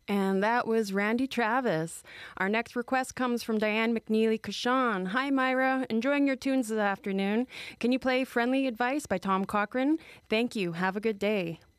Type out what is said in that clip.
And that was Randy Travis. Our next request comes from Diane McNeely Cashon. Hi, Myra. Enjoying your tunes this afternoon. Can you play Friendly Advice by Tom Cochrane? Thank you. Have a good day.